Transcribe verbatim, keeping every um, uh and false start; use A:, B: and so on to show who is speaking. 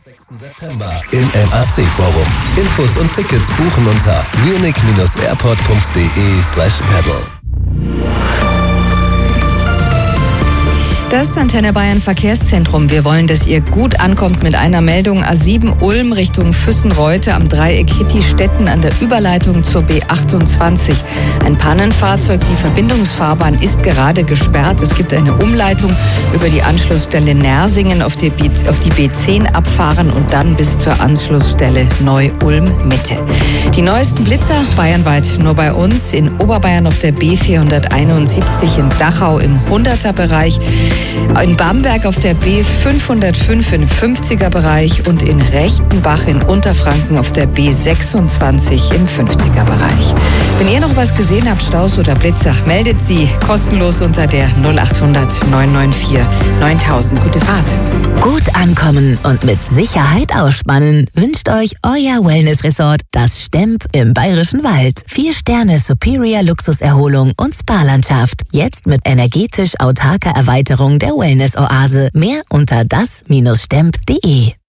A: sechsten September im M A C-Forum. Infos und Tickets buchen unter munich-airport.de slash paddle.
B: Das Antenne Bayern Verkehrszentrum. Wir wollen, dass ihr gut ankommt mit einer Meldung. A sieben Ulm Richtung Füssen-Reute am Dreieck Hitti-Stetten an der Überleitung zur B achtundzwanzig. Ein Pannenfahrzeug, die Verbindungsfahrbahn ist gerade gesperrt. Es gibt eine Umleitung über die Anschlussstelle Nersingen auf die, B, auf die B zehn abfahren und dann bis zur Anschlussstelle Neu-Ulm-Mitte. Die neuesten Blitzer bayernweit nur bei uns. In Oberbayern auf der B vierhunderteinundsiebzig, in Dachau im hunderter-Bereich. In Bamberg auf der B fünfhundertfünf im fünfziger-Bereich und in Rechtenbach in Unterfranken auf der B sechsundzwanzig im fünfziger-Bereich. Wenn ihr noch was gesehen habt, Staus oder Blitzer, meldet sie kostenlos unter der null achthundert neun neun vier neuntausend. Gute Fahrt.
C: Gut ankommen und mit Sicherheit ausspannen wünscht euch euer Wellness-Resort, das Stemp im Bayerischen Wald. Vier Sterne Superior Luxuserholung und Spa-Landschaft. Jetzt mit energetisch autarker Erweiterung der Wellness-Oase. Mehr unter das Bindestrich stemp punkt de.